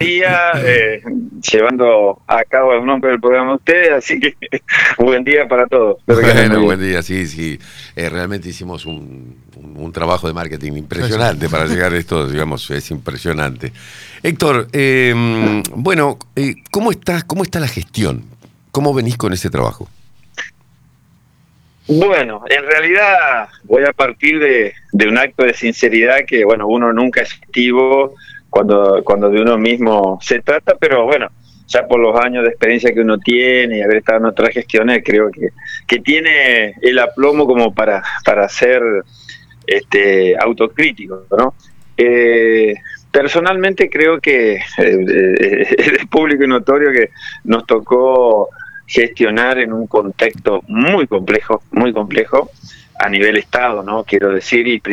día, llevando a cabo el nombre del programa de ustedes, así que buen día para todos. Bueno, buen día, sí. Realmente hicimos un trabajo de marketing impresionante para llegar a esto, digamos, es impresionante. Héctor, bueno, ¿cómo está la gestión? ¿Cómo venís con ese trabajo? Bueno, en realidad voy a partir de un acto de sinceridad que, bueno, uno nunca es activo cuando de uno mismo se trata, pero bueno, ya por los años de experiencia que uno tiene y haber estado en otras gestiones, creo que tiene el aplomo como para ser autocrítico, ¿no? Personalmente creo que es público y notorio que nos tocó gestionar en un contexto muy complejo a nivel Estado, ¿no? Quiero decir, y